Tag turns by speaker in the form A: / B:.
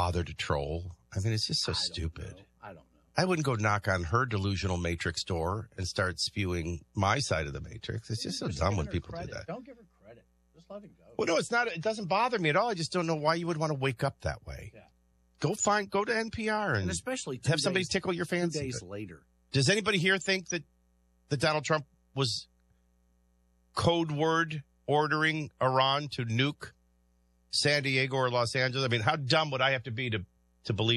A: bother to troll. I mean, it's just so stupid.
B: I don't know.
A: I wouldn't go knock on her delusional Matrix door and start spewing my side of the Matrix. It's just so dumb when people do that.
B: Don't give her credit. Just let it go.
A: Well, no, it's not. It doesn't bother me at all. I just don't know why you would want to wake up that way.
B: Yeah.
A: Go to NPR and
B: especially
A: have somebody tickle your fancy.
B: 2 days later.
A: Does anybody here think that Donald Trump was code word ordering Iran to nuke San Diego or Los Angeles? I mean, how dumb would I have to be to believe